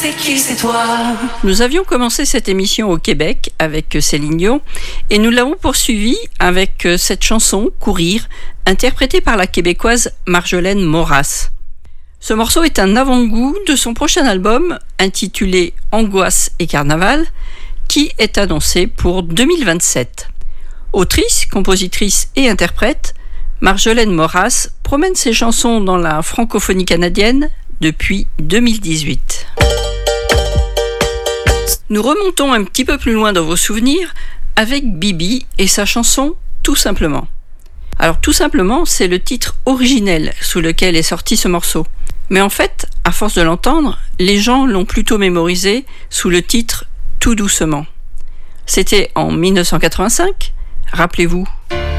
c'est qui, c'est toi. Nous avions commencé cette émission au Québec avec Céline Dion et nous l'avons poursuivie avec cette chanson « Courir » interprétée par la québécoise Marjolaine Moras. Ce morceau est un avant-goût de son prochain album intitulé « Angoisse et Carnaval » qui est annoncé pour 2027. Autrice, compositrice et interprète, Marjolaine Moras promène ses chansons dans la francophonie canadienne depuis 2018. Nous remontons un petit peu plus loin dans vos souvenirs avec Bibi et sa chanson « Tout simplement ». Alors tout simplement, c'est le titre originel sous lequel est sorti ce morceau. Mais en fait, à force de l'entendre, les gens l'ont plutôt mémorisé sous le titre « Tout doucement ». C'était en 1985, rappelez-vous.